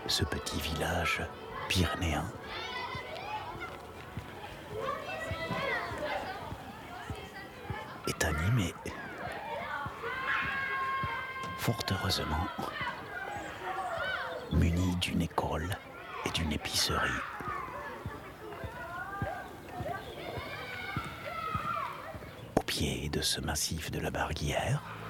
ce petit village pyrénéen est animé, fort heureusement, muni d'une école et d'une épicerie. Au pied de ce massif de la Barguillère,